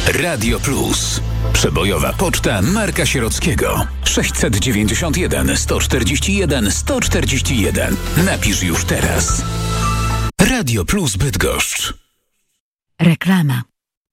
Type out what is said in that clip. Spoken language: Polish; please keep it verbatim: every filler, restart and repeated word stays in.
Radio Plus. Przebojowa poczta Marka Sierockiego. sześćset dziewięćdziesiąt jeden sto czterdzieści jeden sto czterdzieści jeden. Napisz już teraz. Radio Plus Bydgoszcz. Reklama.